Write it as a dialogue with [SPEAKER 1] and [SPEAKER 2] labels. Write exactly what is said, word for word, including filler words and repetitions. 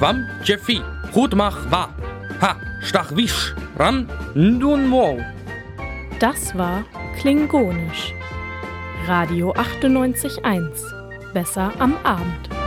[SPEAKER 1] Wam Jeffi, Hutmach wa, ha, Stachwisch, Ran, Ndun Mo.
[SPEAKER 2] Das war Klingonisch. Radio achtundneunzig Komma eins. Besser am Abend.